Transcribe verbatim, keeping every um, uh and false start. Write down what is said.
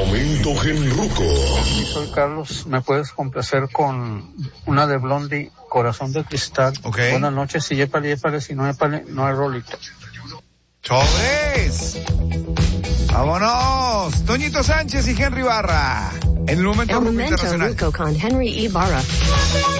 Momento Genruco. Soy Carlos, ¿me puedes complacer con una de Blondie, Corazón de Cristal? Okay. Buenas noches, si yépale, yépale, si no yépale, no hay rolito. ¡Sobres! ¡Vámonos! Toñito Sánchez y Henry Barra. En el momento El Grupo Momento Internacional. Ruco con Henry Ibarra.